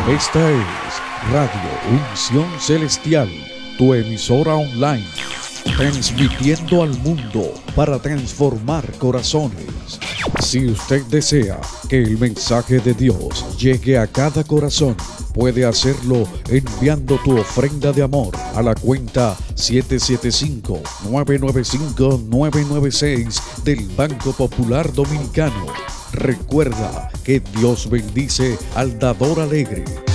Esta es Radio Unción Celestial, tu emisora online, transmitiendo al mundo para transformar corazones. Si usted desea que el mensaje de Dios llegue a cada corazón, puede hacerlo enviando tu ofrenda de amor a la cuenta 775-995-996 del Banco Popular Dominicano. Recuerda que Dios bendice al dador alegre.